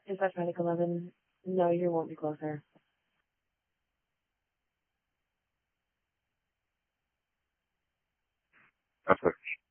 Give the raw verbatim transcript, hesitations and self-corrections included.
Is that Panic eleven? No, you won't be closer. That's it.